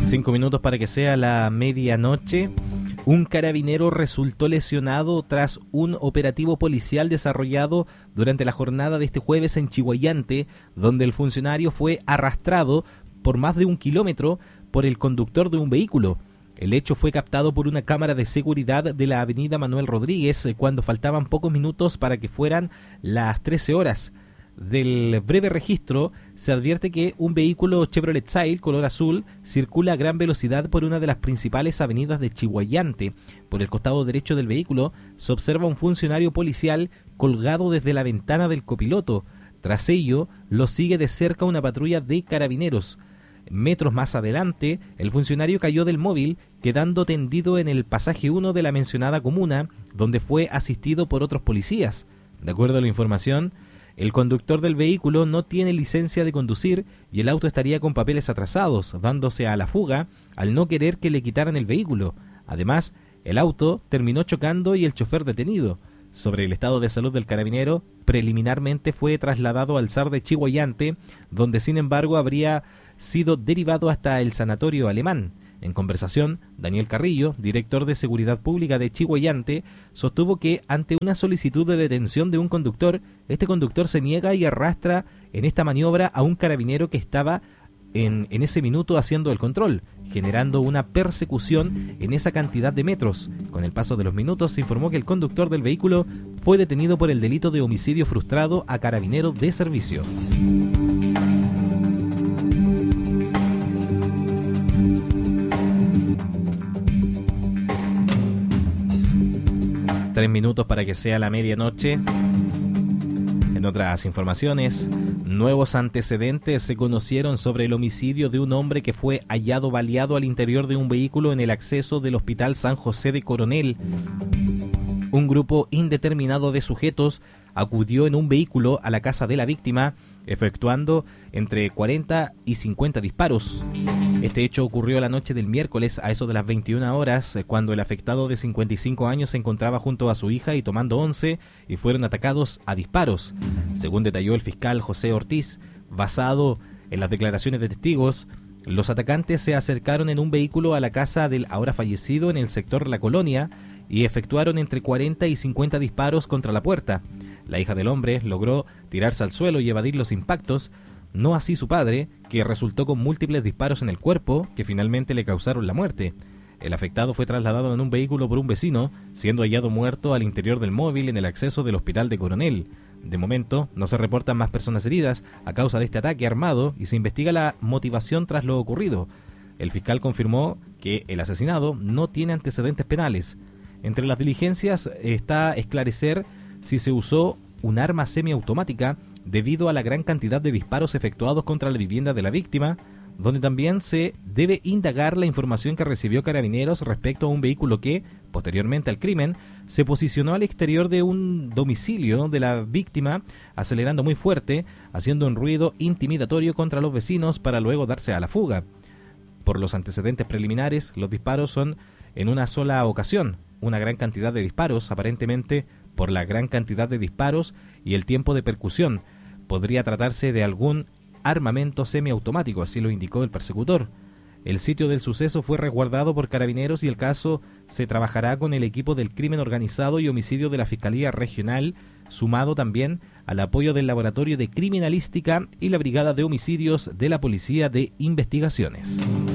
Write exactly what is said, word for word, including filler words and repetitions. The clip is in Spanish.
Cinco minutos para que sea la medianoche. Un carabinero resultó lesionado tras un operativo policial desarrollado durante la jornada de este jueves en Chiguayante, donde el funcionario fue arrastrado por más de un kilómetro por el conductor de un vehículo. El hecho fue captado por una cámara de seguridad de la avenida Manuel Rodríguez cuando faltaban pocos minutos para que fueran las trece horas. Del breve registro se advierte que un vehículo Chevrolet Sail color azul circula a gran velocidad por una de las principales avenidas de Chiguayante. Por el costado derecho del vehículo se observa un funcionario policial colgado desde la ventana del copiloto. Tras ello, lo sigue de cerca una patrulla de carabineros. Metros más adelante, el funcionario cayó del móvil, quedando tendido en el pasaje uno de la mencionada comuna, donde fue asistido por otros policías. De acuerdo a la información, el conductor del vehículo no tiene licencia de conducir y el auto estaría con papeles atrasados, dándose a la fuga al no querer que le quitaran el vehículo. Además, el auto terminó chocando y el chofer detenido. Sobre el estado de salud del carabinero, preliminarmente fue trasladado al S A R de Chiguayante, donde sin embargo habría sido derivado hasta el sanatorio alemán. En conversación, Daniel Carrillo, director de Seguridad Pública de Chiguayante, sostuvo que ante una solicitud de detención de un conductor, este conductor se niega y arrastra en esta maniobra a un carabinero que estaba en, en ese minuto haciendo el control, generando una persecución en esa cantidad de metros. Con el paso de los minutos se informó que el conductor del vehículo fue detenido por el delito de homicidio frustrado a carabinero de servicio. Tres minutos para que sea la medianoche. En otras informaciones, nuevos antecedentes se conocieron sobre el homicidio de un hombre que fue hallado baleado al interior de un vehículo en el acceso del Hospital San José de Coronel. Un grupo indeterminado de sujetos acudió en un vehículo a la casa de la víctima, efectuando entre cuarenta y cincuenta disparos. Este hecho ocurrió la noche del miércoles a eso de las veintiuna horas, cuando el afectado de cincuenta y cinco años se encontraba junto a su hija y tomando once y fueron atacados a disparos. Según detalló el fiscal José Ortiz, basado en las declaraciones de testigos, los atacantes se acercaron en un vehículo a la casa del ahora fallecido en el sector La Colonia y efectuaron entre cuarenta y cincuenta disparos contra la puerta. La hija del hombre logró tirarse al suelo y evadir los impactos, no así su padre, que resultó con múltiples disparos en el cuerpo que finalmente le causaron la muerte. El afectado fue trasladado en un vehículo por un vecino, siendo hallado muerto al interior del móvil en el acceso del Hospital de Coronel. De momento, no se reportan más personas heridas a causa de este ataque armado y se investiga la motivación tras lo ocurrido. El fiscal confirmó que el asesinado no tiene antecedentes penales. Entre las diligencias está esclarecer si se usó un arma semiautomática debido a la gran cantidad de disparos efectuados contra la vivienda de la víctima, donde también se debe indagar la información que recibió Carabineros respecto a un vehículo que, posteriormente al crimen, se posicionó al exterior de un domicilio de la víctima, acelerando muy fuerte, haciendo un ruido intimidatorio contra los vecinos para luego darse a la fuga. Por los antecedentes preliminares, los disparos son en una sola ocasión, una gran cantidad de disparos, aparentemente por la gran cantidad de disparos y el tiempo de percusión. Podría tratarse de algún armamento semiautomático, así lo indicó el persecutor. El sitio del suceso fue resguardado por Carabineros y el caso se trabajará con el equipo del crimen organizado y homicidio de la Fiscalía Regional, sumado también al apoyo del Laboratorio de Criminalística y la Brigada de Homicidios de la Policía de Investigaciones.